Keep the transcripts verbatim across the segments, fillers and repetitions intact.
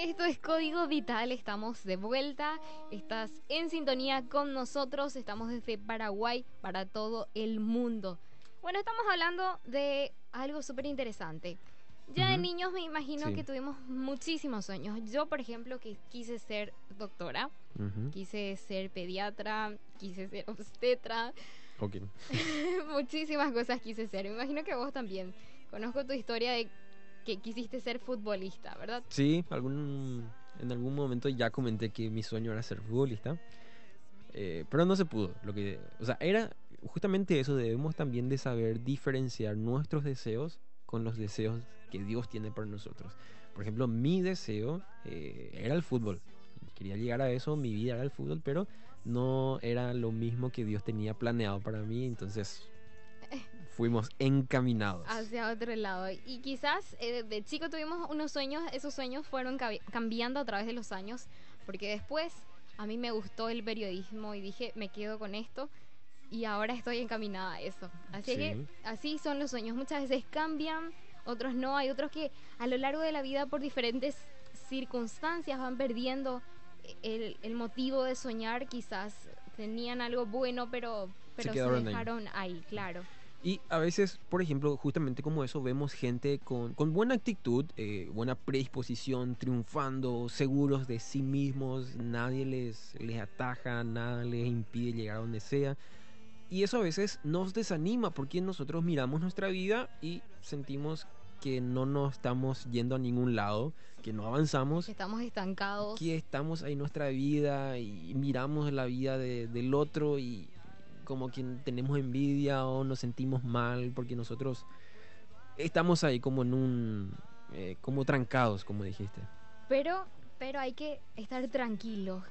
Esto es Código Vital, estamos de vuelta, estás en sintonía con nosotros, estamos desde Paraguay para todo el mundo. Bueno, estamos hablando de algo súper interesante. Ya de Ujú. niños me imagino Sí. que tuvimos muchísimos sueños. Yo, por ejemplo, que quise ser doctora, Ujú. quise ser pediatra, quise ser obstetra, Ok. muchísimas cosas quise ser. Me imagino que vos también. Conozco tu historia de que quisiste ser futbolista, ¿verdad? Sí, algún, en algún momento ya comenté que mi sueño era ser futbolista, eh, pero no se pudo. Lo que, o sea, era justamente eso, debemos también de saber diferenciar nuestros deseos con los deseos que Dios tiene para nosotros. Por ejemplo, mi deseo eh, era el fútbol. Quería llegar a eso, mi vida era el fútbol, pero no era lo mismo que Dios tenía planeado para mí, entonces fuimos encaminados. Hacia otro lado. Y quizás eh, de chico tuvimos unos sueños, esos sueños fueron cabi- cambiando a través de los años, porque después a mí me gustó el periodismo y dije, me quedo con esto y ahora estoy encaminada a eso. Así que Sí. así son los sueños, muchas veces cambian, otros no, hay otros que a lo largo de la vida por diferentes circunstancias van perdiendo el, el motivo de soñar, quizás tenían algo bueno, pero, Se pero se quedaron ahí. dejaron ahí, claro. Y a veces, por ejemplo, justamente como eso, vemos gente con, con buena actitud, eh, buena predisposición, triunfando, seguros de sí mismos, nadie les, les ataja, nada les impide llegar a donde sea. Y eso a veces nos desanima porque nosotros miramos nuestra vida y sentimos que no nos estamos yendo a ningún lado, que no avanzamos, Estamos estancados. que estamos ahí en nuestra vida y miramos la vida de- del otro y como que tenemos envidia o nos sentimos mal porque nosotros estamos ahí como en un, eh, como trancados, como dijiste. Pero, pero hay que estar tranquilos,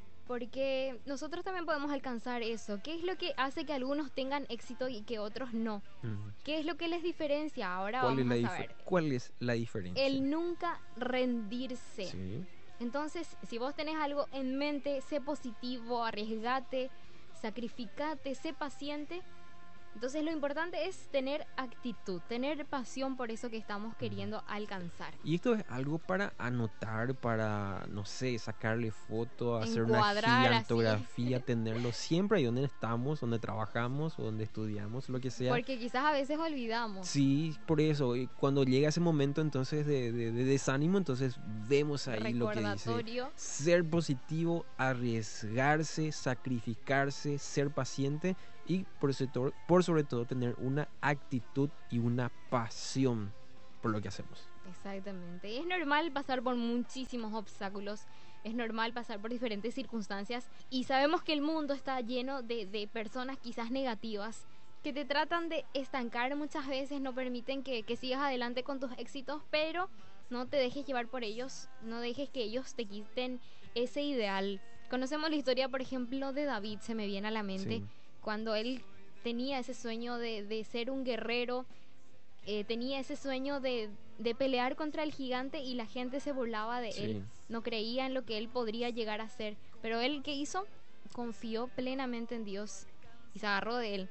porque nosotros también podemos alcanzar eso. ¿Qué es lo que hace que algunos tengan éxito y que otros no? Ujú. ¿Qué es lo que les diferencia? Ahora ¿Cuál es vamos la a difer- saber. ¿Cuál es la diferencia? El nunca rendirse. Sí. Entonces, si vos tenés algo en mente, sé positivo, arriesgate, sacrificate, sé paciente. Entonces lo importante es tener actitud, tener pasión por eso que estamos queriendo alcanzar. Y esto es algo para anotar, para, no sé, sacarle foto, hacer una Encuadrar gigantografía, así. tenerlo siempre ahí donde estamos, donde trabajamos o donde estudiamos, lo que sea. Porque quizás a veces olvidamos. Sí, por eso, y cuando llega ese momento entonces de, de- de desánimo, entonces vemos ahí lo que dice, Recordatorio. ser positivo, arriesgarse, sacrificarse, ser paciente y por, sobre todo- por sobre todo tener una actitud y una pasión por lo que hacemos. Exactamente. Es normal pasar por muchísimos obstáculos, es normal pasar por diferentes circunstancias y sabemos que el mundo está lleno de, de personas quizás negativas que te tratan de estancar muchas veces, no permiten que, que sigas adelante con tus éxitos, pero no te dejes llevar por ellos, no dejes que ellos te quiten ese ideal. Conocemos la historia, por ejemplo, de David, se me viene a la mente, Sí. cuando él tenía ese sueño de, de ser un guerrero, eh, tenía ese sueño de, de pelear contra el gigante y la gente se burlaba de Sí. él, no creía en lo que él podría llegar a ser, pero él, ¿qué hizo? Confió plenamente en Dios y se agarró de él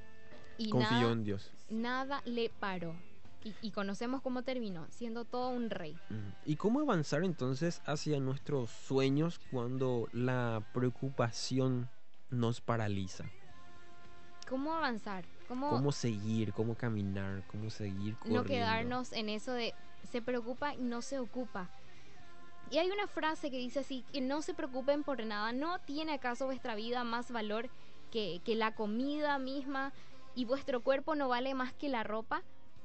y Confío nada, en Dios. nada le paró y, y conocemos cómo terminó, siendo todo un rey. Mm. ¿Y cómo avanzar entonces hacia nuestros sueños cuando la preocupación nos paraliza? ¿Cómo avanzar? ¿Cómo, ¿Cómo seguir? ¿Cómo caminar? ¿Cómo seguir corriendo? no quedarnos en eso de se preocupa y no se ocupa? Y hay una frase que dice así, que no se preocupen por nada, ¿no tiene acaso vuestra vida más valor que, que la comida misma y vuestro cuerpo no vale más que la ropa?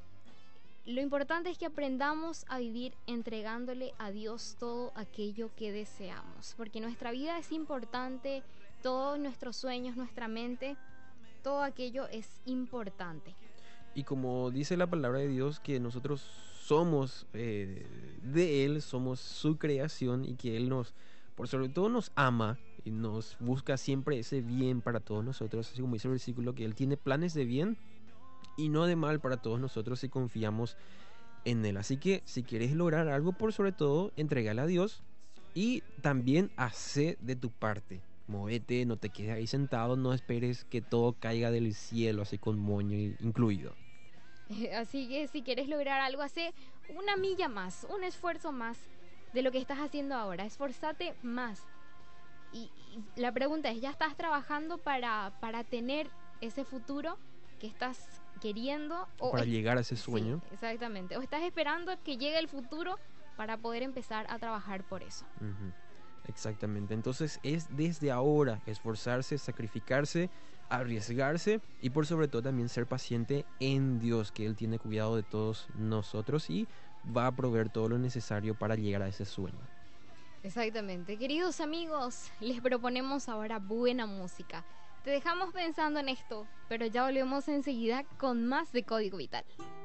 Lo importante es que aprendamos a vivir entregándole a Dios todo aquello que deseamos, porque nuestra vida es importante, todos nuestros sueños, nuestra mente, todo aquello es importante. Y como dice la palabra de Dios, que nosotros somos eh, de Él, somos su creación y que Él nos, por sobre todo nos ama y nos busca siempre ese bien para todos nosotros, así como dice el versículo, que Él tiene planes de bien y no de mal para todos nosotros si confiamos en Él. Así que si quieres lograr algo, por sobre todo, entrégale a Dios y también hace de tu parte. Móvete, no te quedes ahí sentado, no esperes que todo caiga del cielo, así con moño incluido. Así que si quieres lograr algo, hace una milla más, un esfuerzo más. de lo que estás haciendo ahora. Esforzate más. Y, y la pregunta es, ¿ya estás trabajando para, para tener ese futuro que estás queriendo? O Para es- llegar a ese sueño. Sí, exactamente. O estás esperando que llegue el futuro para poder empezar a trabajar por eso. Ujú, exactamente. Entonces es desde ahora esforzarse, sacrificarse, arriesgarse y por sobre todo también ser paciente en Dios, que Él tiene cuidado de todos nosotros y va a proveer todo lo necesario para llegar a ese sueño. Exactamente. Queridos amigos, les proponemos ahora buena música. Te dejamos pensando en esto, pero ya volvemos enseguida con más de Código Vital.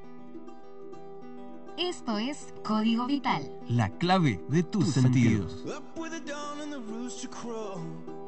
Esto es Código Vital. La clave de tus sentidos. Up with the dawn and the rooster crow.